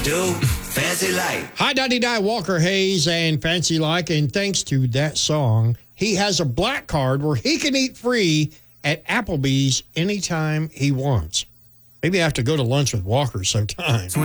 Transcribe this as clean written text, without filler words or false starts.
do, fancy like. Hi, Dottie Die, Walker Hayes, and Fancy Like. And thanks to that song, he has a black card where he can eat free at Applebee's anytime he wants. Maybe I have to go to lunch with Walker sometime.